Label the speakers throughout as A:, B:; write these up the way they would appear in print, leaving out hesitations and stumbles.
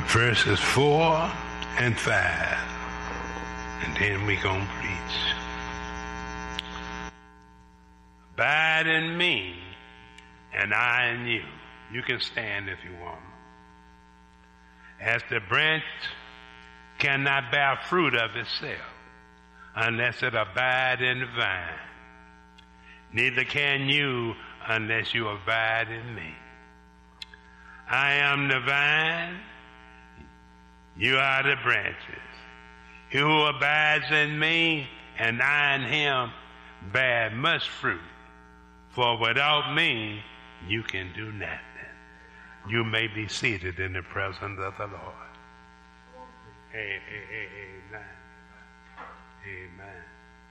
A: verses 4 and 5. And then we gonna preach. Abide in me, and I in you. You can stand if you want. As the branch cannot bear fruit of itself unless it abide in the vine, neither can you unless you abide in me. I am the vine, you are the branches. He who abides in me and I in him bear much fruit, for without me you can do nothing. You may be seated in the presence of the Lord. Amen. Amen.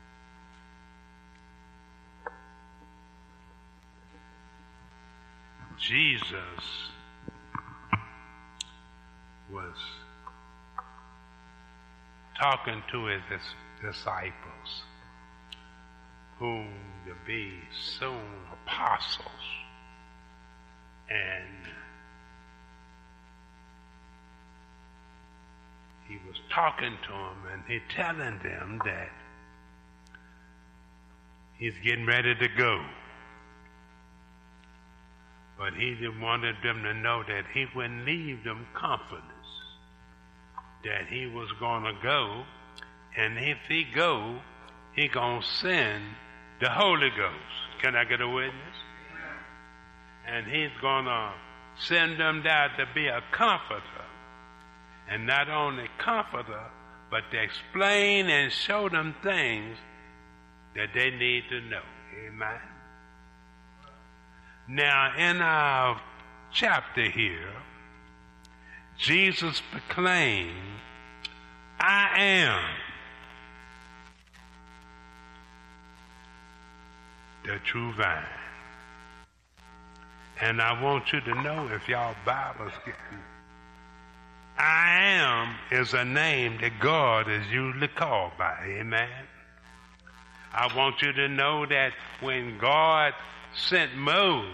A: Jesus was talking to his disciples, whom to be soon apostles, and he was talking to them and he telling them that he's getting ready to go. But he wanted them to know that he wouldn't leave them comfortless, that he was going to go, and if he go, he going to send the Holy Ghost. Can I get a witness? And he's going to send them down to be a comforter. And not only comforter, but to explain and show them things that they need to know. Amen. Now, in our chapter here, Jesus proclaimed, I am the true vine. And I want you to know, if y'all Bibles get I am is a name that God is usually called by. Amen. I want you to know that when God sent Moses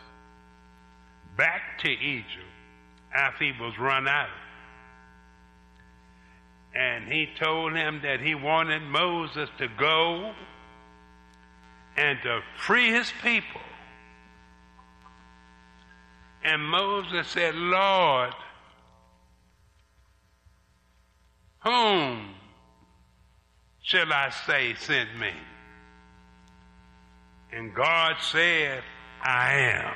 A: back to Egypt after he was run out, and he told him that he wanted Moses to go and to free his people. And Moses said, Lord, whom shall I say sent me? And God said, I am.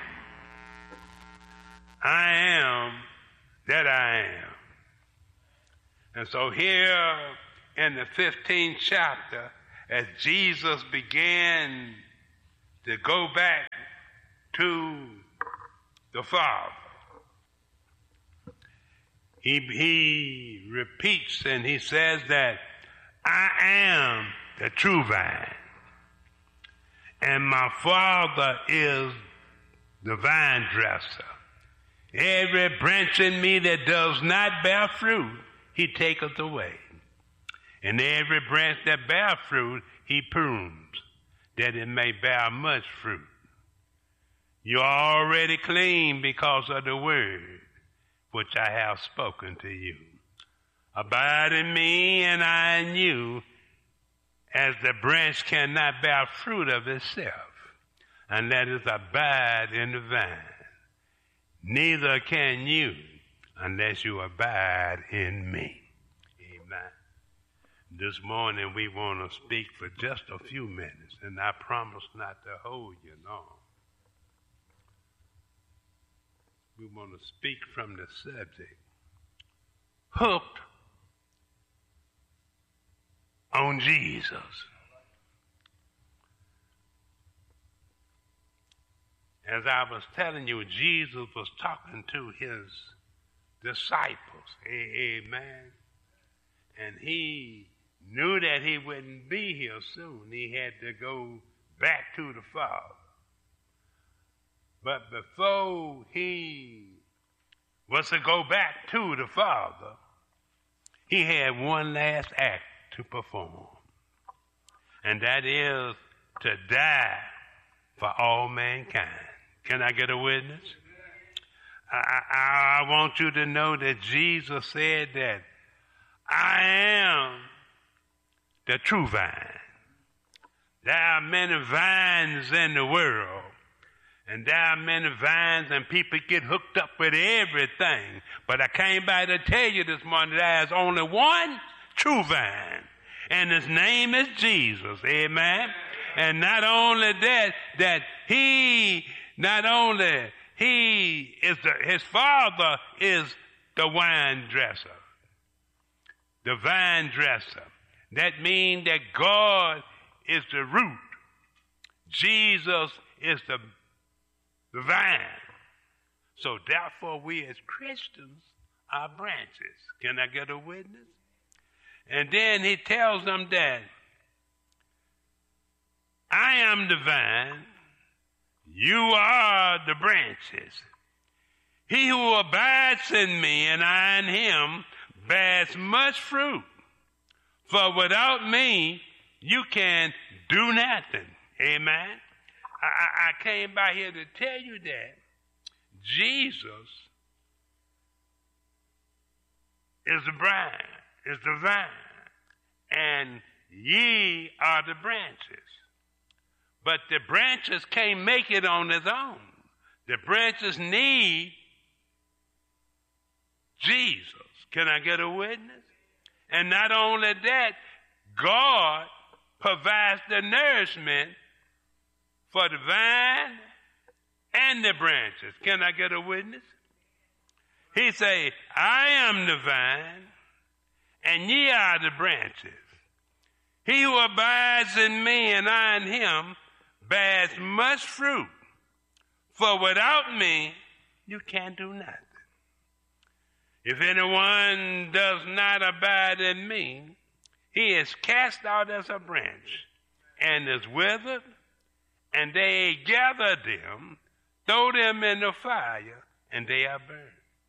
A: I am that I am. And so here in the 15th chapter, as Jesus began to go back to the Father, he repeats and he says that I am the true vine, and my Father is the vine dresser. Every branch in me that does not bear fruit, he taketh away. And every branch that bear fruit, he prunes, that it may bear much fruit. You are already clean because of the word which I have spoken to you. Abide in me and I in you, as the branch cannot bear fruit of itself, unless it abide in the vine. Neither can you unless you abide in me. Amen. This morning we want to speak for just a few minutes, and I promise not to hold you long. We want to speak from the subject, hooked on Jesus. As I was telling you, Jesus was talking to his disciples. Amen. And he knew that he wouldn't be here soon. He had to go back to the Father. But before he was to go back to the Father, he had one last act to perform. And that is to die for all mankind. Can I get a witness? I want you to know that Jesus said that I am the true vine. There are many vines in the world, and there are many vines, and people get hooked up with everything. But I came by to tell you this morning there's only one true vine, and his name is Jesus. Amen. And not only that he is his father is the vine dresser. The vine dresser. That means that God is the root. Jesus is the vine. So therefore we as Christians are branches. Can I get a witness? And then he tells them that I am the vine, you are the branches. He who abides in me and I in him bears much fruit. For without me, you can do nothing. Amen. I came by here to tell you that Jesus is the vine, and ye are the branches. But the branches can't make it on its own. The branches need Jesus. Can I get a witness? And not only that, God provides the nourishment for the vine and the branches. Can I get a witness? He say, I am the vine, and ye are the branches. He who abides in me and I in him bears much fruit. For without me, you can't do nothing. If anyone does not abide in me, he is cast out as a branch and is withered, and they gather them, throw them in the fire, and they are burned.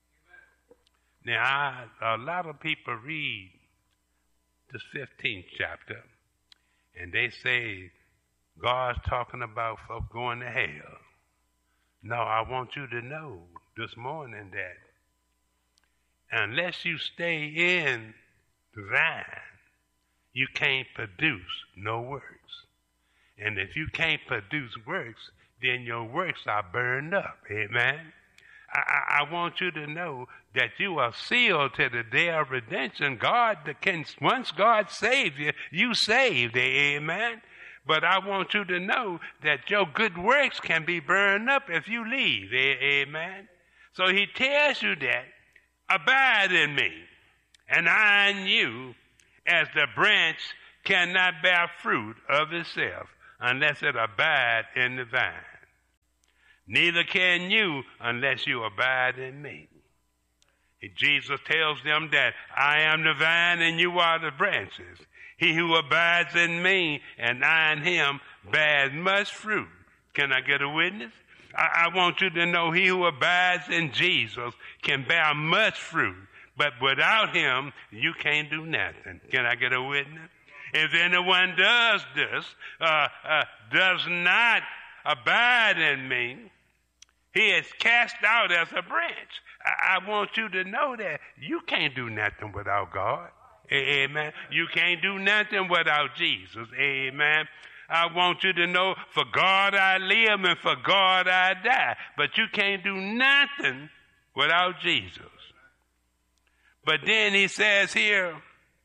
A: Now, a lot of people read this 15th chapter, and they say God's talking about folk going to hell. No, I want you to know this morning that unless you stay in the vine, you can't produce no works. And if you can't produce works, then your works are burned up. Amen. I want you to know that you are sealed to the day of redemption. Once God saves you, you saved. Amen. But I want you to know that your good works can be burned up if you leave. Amen. So he tells you that, abide in me, and I in you, as the branch cannot bear fruit of itself unless it abide in the vine. Neither can you unless you abide in me. Jesus tells them that I am the vine and you are the branches. He who abides in me and I in him bears much fruit. Can I get a witness? I want you to know he who abides in Jesus can bear much fruit. But without him, you can't do nothing. Can I get a witness? If anyone does this, does not abide in me, he is cast out as a branch. I want you to know that you can't do nothing without God. Amen. You can't do nothing without Jesus. Amen. I want you to know, for God I live and for God I die. But you can't do nothing without Jesus. But then he says here,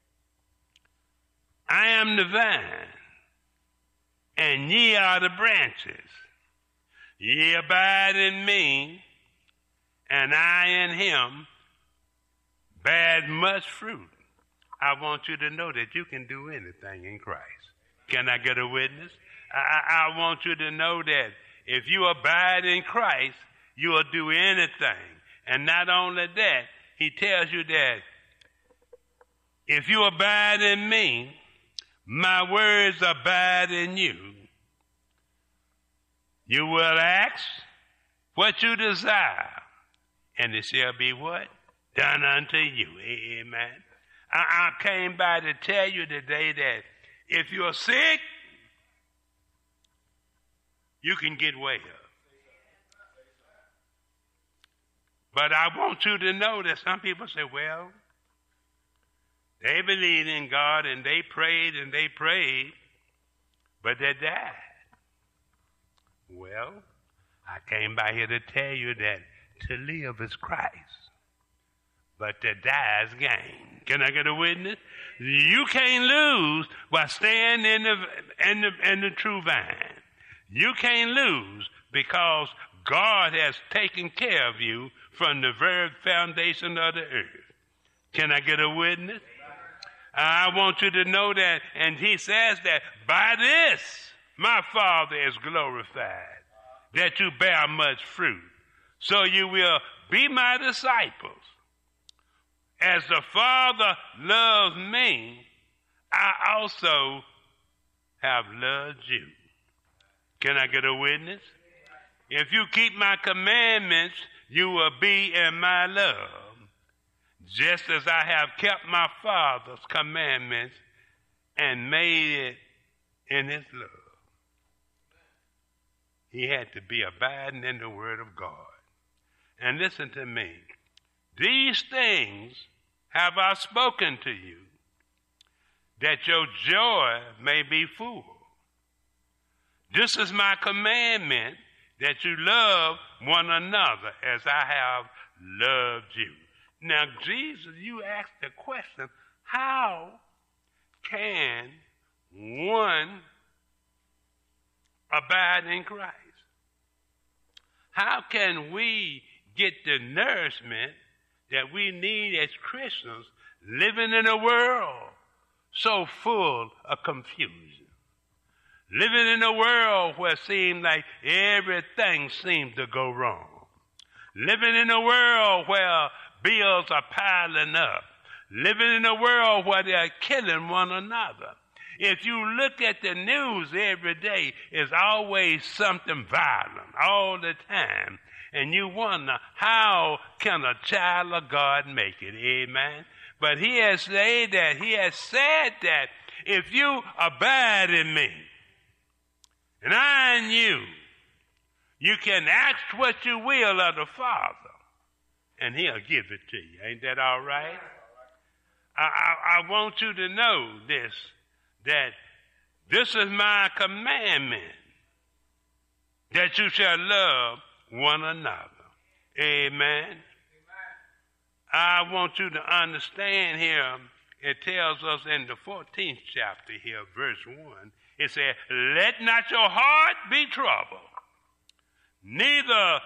A: I am the vine, and ye are the branches. Ye abide in me, and I in him bear much fruit. I want you to know that you can do anything in Christ. Can I get a witness? I want you to know that if you abide in Christ, you will do anything. And not only that, he tells you that if you abide in me, my words abide in you. You will ask what you desire, and it shall be what? Done unto you. Amen. I came by to tell you today that if you're sick, you can get well. But I want you to know that some people say, well, they believed in God and they prayed, but they died. Well, I came by here to tell you that to live is Christ, but to die is gain. Can I get a witness? You can't lose by staying in the true vine. You can't lose because God has taken care of you from the very foundation of the earth. Can I get a witness? I want you to know that, and he says that by this my Father is glorified, that you bear much fruit, so you will be my disciples. As the Father loves me, I also have loved you. Can I get a witness? If you keep my commandments, you will be in my love, just as I have kept my Father's commandments and made it in his love. He had to be abiding in the word of God. And listen to me. These things have I spoken to you, that your joy may be full. This is my commandment, that you love one another as I have loved you. Now, Jesus, you asked the question, how can one abide in Christ? How can we get the nourishment that we need as Christians living in a world so full of confusion? Living in a world where it seems like everything seems to go wrong. Living in a world where bills are piling up. Living in a world where they're killing one another. If you look at the news every day, it's always something violent all the time. And you wonder, how can a child of God make it? Amen. But he has said that if you abide in me, and I in you, you can ask what you will of the Father, and he'll give it to you. Ain't that all right? I want you to know this, that this is my commandment, that you shall love one another. Amen. I want you to understand here, it tells us in the 14th chapter here, verse 1, it says, let not your heart be troubled, neither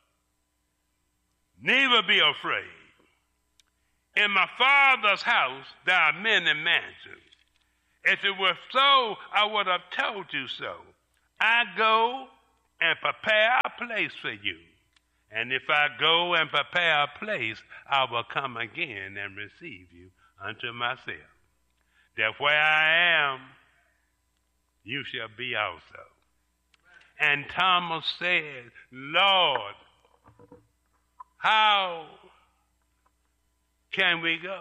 A: be afraid. In my Father's house there are many mansions. If it were so, I would have told you so. I go and prepare a place for you. And if I go and prepare a place, I will come again and receive you unto myself, that where I am, you shall be also. And Thomas said, Lord, how can we go?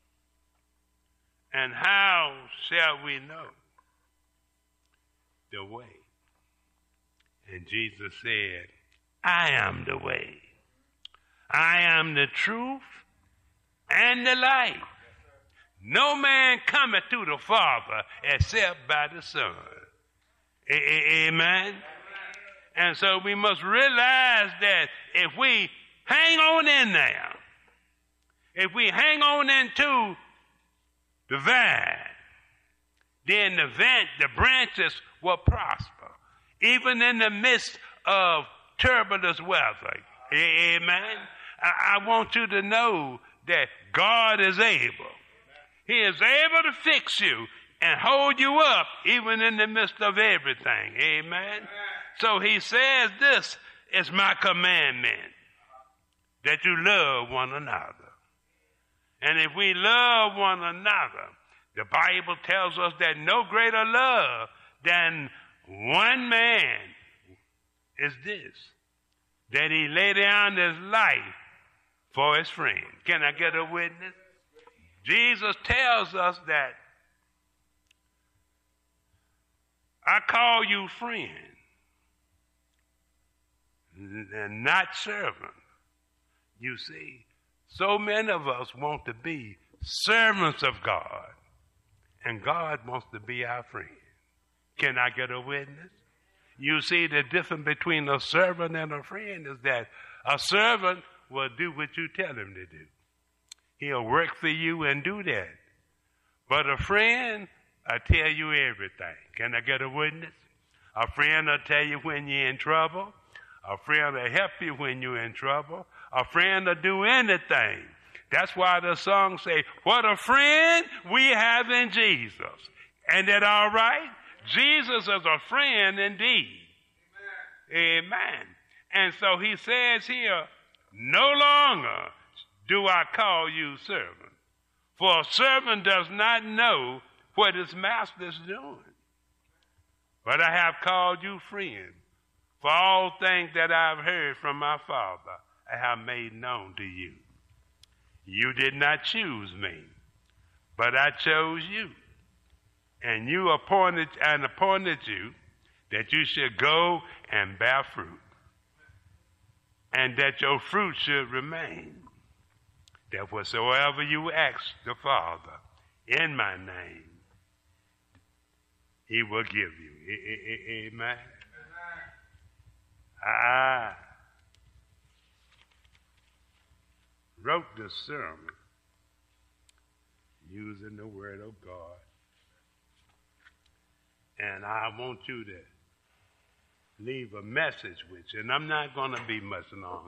A: And how shall we know the way? And Jesus said, I am the way. I am the truth and the life. No man cometh to the Father except by the Son. Amen? And so we must realize that if we hang on in there, if we hang on into the vine, then the branches will prosper, even in the midst of turbulent weather. Amen? I want you to know that God is able. He is able to fix you and hold you up even in the midst of everything. Amen? So he says, this is my commandment, that you love one another. And if we love one another, the Bible tells us that no greater love than one man is this, that he lay down his life for his friend. Can I get a witness? Jesus tells us that I call you friend and not servant. You see, so many of us want to be servants of God, and God wants to be our friend. Can I get a witness? You see, the difference between a servant and a friend is that a servant will do what you tell him to do. He'll work for you and do that. But a friend will tell you everything. Can I get a witness? A friend will tell you when you're in trouble. A friend will help you when you're in trouble. A friend will do anything. That's why the song say, what a friend we have in Jesus. Ain't that all right? Jesus is a friend indeed. Amen. Amen. And so he says here, no longer do I call you servant. For a servant does not know what his master is doing. But I have called you friend. For all things that I've heard from my Father, I have made known to you. You did not choose me, but I chose you. And you appointed you that you should go and bear fruit, and that your fruit should remain. That whatsoever you ask the Father in my name, he will give you. Amen. I wrote this sermon using the Word of God. And I want you to leave a message with you. And I'm not going to be much longer.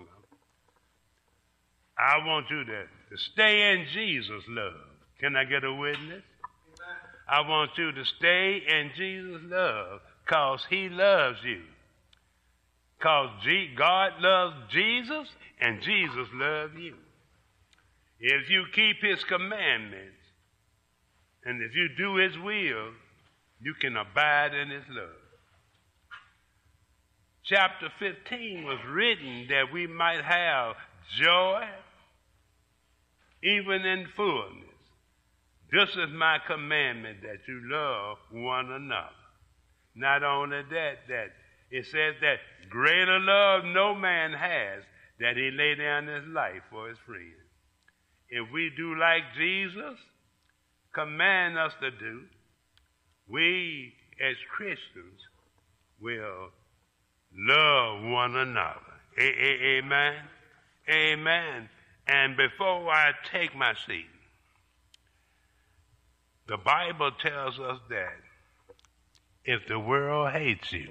A: I want you to stay in Jesus' love. Can I get a witness? I want you to stay in Jesus' love because he loves you. Because God loves Jesus and Jesus loves you. If you keep his commandments and if you do his will, you can abide in his love. Chapter 15 was written that we might have joy even in fullness. This is my commandment, that you love one another. Not only that it says that greater love no man has, that he lay down his life for his friends. If we do like Jesus command us to do, we as Christians will love one another. Amen. Amen. And before I take my seat, the Bible tells us that if the world hates you,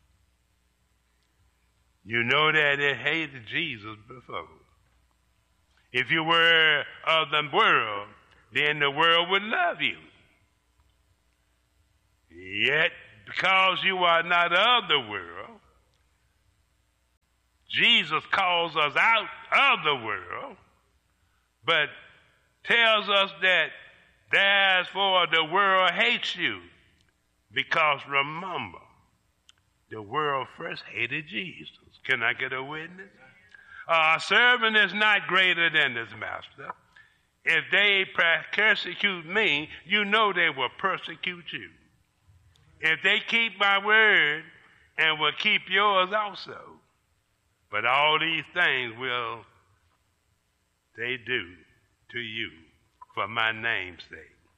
A: you know that it hated Jesus before. If you were of the world, then the world would love you. Yet, because you are not of the world, Jesus calls us out of the world, but tells us that therefore the world hates you. Because remember, the world first hated Jesus. Can I get a witness? A servant is not greater than his master. If they persecute me, you know they will persecute you. If they keep my word and will keep yours also. But all these things will they do to you for my name's sake.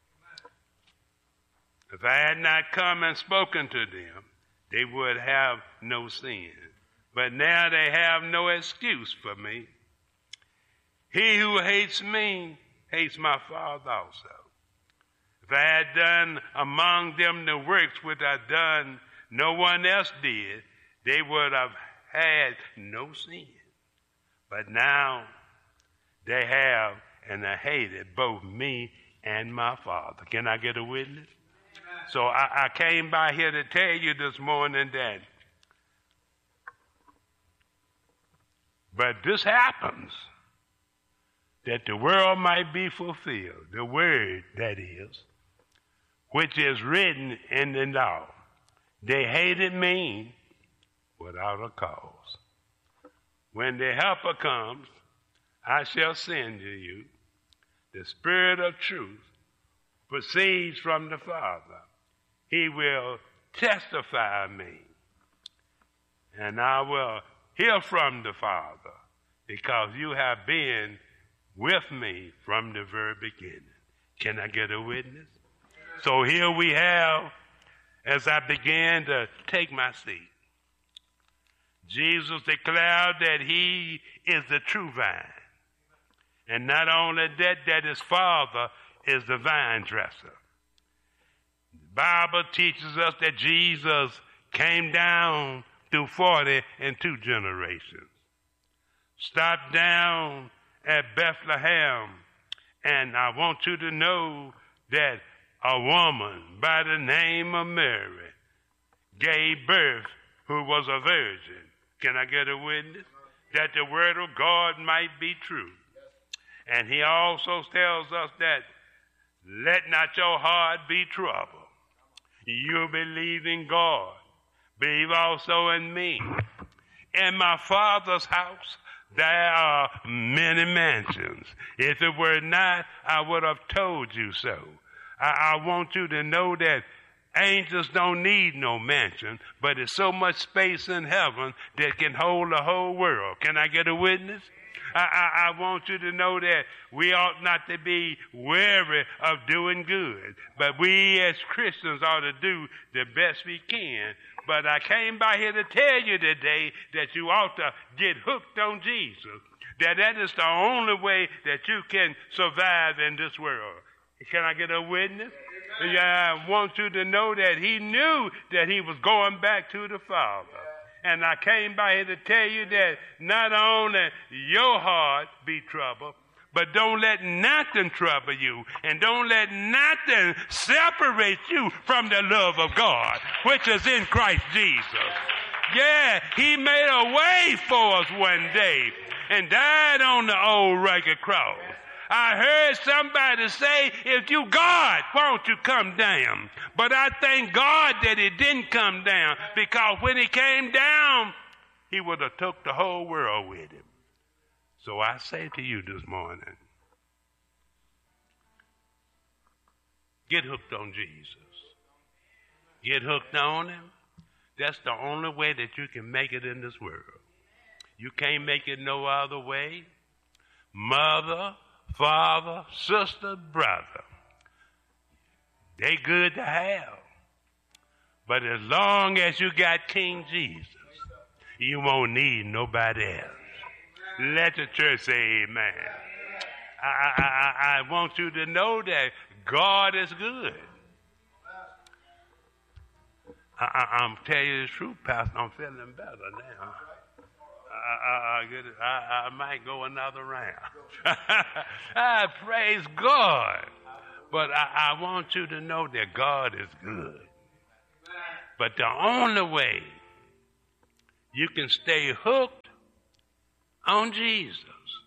A: If I had not come and spoken to them, they would have no sin. But now they have no excuse for me. He who hates me hates my Father also. If I had done among them the works which I done, no one else did, they would have had no sin. But now they have and they hated both me and my Father. Can I get a witness? So I came by here to tell you this morning that, but this happens that the world might be fulfilled, the word that is, which is written in the law. They hated me without a cause. When the helper comes, I shall send to you. The Spirit of truth proceeds from the Father. He will testify me, and I will hear from the Father. because you have been with me from the very beginning. Can I get a witness? So here we have, as I began to take my seat, Jesus declared that he is the true vine. And not only that, that his Father is the vine dresser. The Bible teaches us that Jesus came down through 40 and 2 generations. Stopped down at Bethlehem, and I want you to know that a woman by the name of Mary gave birth who was a virgin. Can I get a witness? That the word of God might be true. And he also tells us that let not your heart be troubled. You believe in God. Believe also in me. In my Father's house there are many mansions. If it were not, I would have told you so. I want you to know that angels don't need no mansion, but there's so much space in heaven that can hold the whole world. Can I get a witness? I want you to know that we ought not to be weary of doing good, but we as Christians ought to do the best we can. But I came by here to tell you today that you ought to get hooked on Jesus, that is the only way that you can survive in this world. Can I get a witness? Yeah, I want you to know that he knew that he was going back to the Father. And I came by here to tell you that not only your heart be troubled, but don't let nothing trouble you, and don't let nothing separate you from the love of God, which is in Christ Jesus. Yeah, he made a way for us one day and died on the old rugged cross. I heard somebody say, if you God, why don't you come down? But I thank God that he didn't come down, because when he came down, he would have took the whole world with him. So I say to you this morning, get hooked on Jesus. Get hooked on him. That's the only way that you can make it in this world. You can't make it no other way. Mother, father, sister, brother, they good to have. But as long as you got King Jesus, you won't need nobody else. Let the church say amen. I want you to know that God is good. I'm telling you the truth, Pastor. I'm feeling better now. I might go another round. Praise God. But I want you to know that God is good. But the only way you can stay hooked on Jesus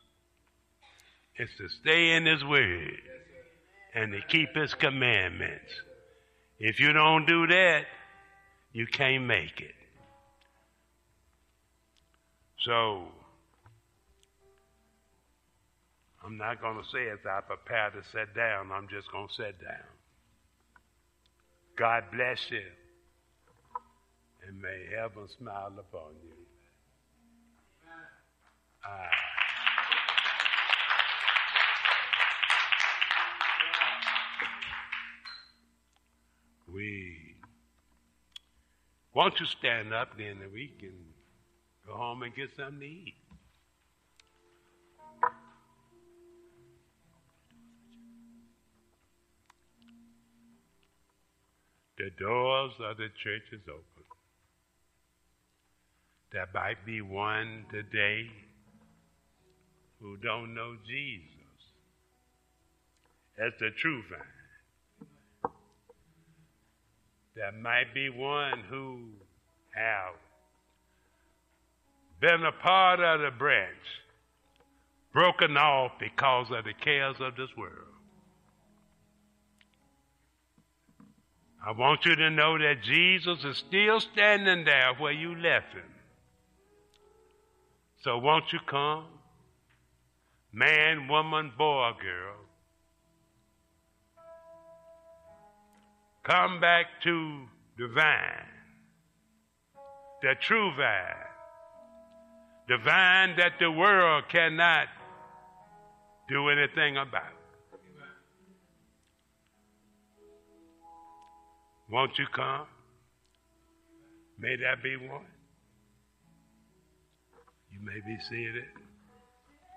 A: is to stay in his word and to keep his commandments. If you don't do that, you can't make it. So, I'm not going to say as I prepare to sit down, I'm just going to sit down. God bless you, and may heaven smile upon you. Won't you stand up then and we can go home and get something to eat? The doors of the church is open. There might be one today who don't know Jesus as the true vine. There might be one who have been a part of the branch, broken off because of the cares of this world. I want you to know that Jesus is still standing there where you left him. So won't you come? Man, woman, boy, girl. Come back to the vine, the true vine, The vine that the world cannot do anything about. Won't you come? May that be one. You may be seated.